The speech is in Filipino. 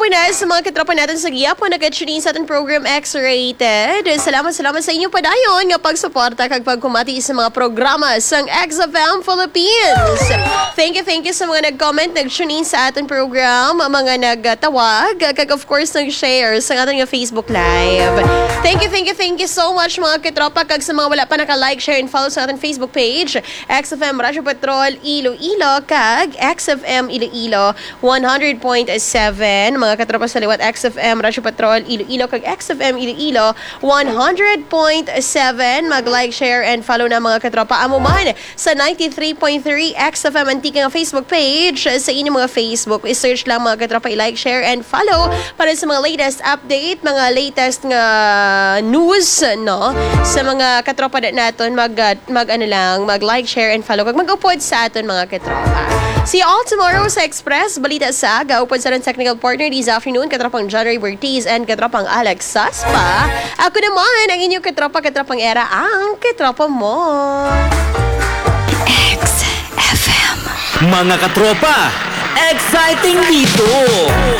po na sa mga katropa natin sa Giapo nag-tune sa ating program X-Rated. Salamat sa inyo padayon nga pagsuporta kag pagkumati sa mga programa sang XFM Philippines. Thank you sa mga nag-comment, nag-tune sa ating program, mga nagtawag, kag of course nag-share sa ating Facebook Live. Thank you so much mga katropa kag sa mga wala pa naka-like, share and follow sa ating Facebook page, XFM Radyo Patrol Iloilo kag XFM Iloilo 100.7. Mga katropa sa liwat, XFM Radyo Patrol Iloilo kag XFM Iloilo 100.7. Mag-like, share and follow na mga katropa amo man sa 93.3 XFM Antique nga Facebook page sa inyong mga Facebook. I-search lang mga katropa, i-like, share and follow para sa mga latest update, mga latest nga news no sa mga katropa natin. Mag-like, share and follow kag mag-upod sa aton mga katropa. See you all tomorrow sa Express Balita sa Aga. Upod sa rin technical partner this afternoon, katropang John Ray Bertiz and katropang Alex Saspa. Ako naman, ang inyong katropang era, ang katropa mo. XFM. Mga katropa, exciting dito!